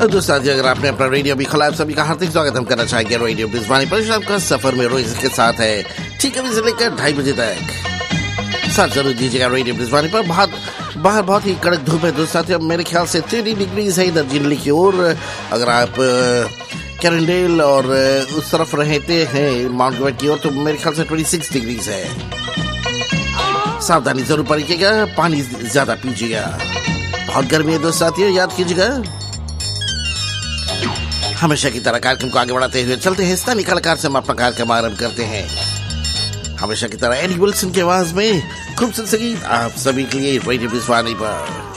दोस्तों, अगर आपने अपना रेडियो भी खोला, आप सभी का हार्दिक स्वागत हम करना चाहेंगे रेडियो ब्रिजवानी पर। शाम का सफर में रोहित के साथ है, ठीक है, से लेकर 2:30 बजे तक साथ जरूर दीजिएगा रेडियो ब्रिजवानी पर। बाहर बहुत ही कड़क धूप है दोस्तों, मेरे ख्याल से 30 डिग्रीज है इधर जिंदली की ओर। अगर आप कैरेंडेल और उस तरफ रहते हैं माउंट गवर्नमेंट की ओर, तो मेरे ख्याल से 26 डिग्रीज है। सावधानी जरूर बरतिएगा, पानी ज्यादा पीजिएगा, बहुत गर्मी है दोस्त साथियों, याद कीजिएगा। हमेशा की तरह कार्यक्रम को आगे बढ़ाते हुए चलते हैं स्थानीय कलाकार से हम अपना कार्यक्रम आरंभ करते हैं। हमेशा की तरह एडी विल्सन की आवाज में खूबसूरत संगीत आप सभी के लिए रेडियो ब्रिजवानी पर।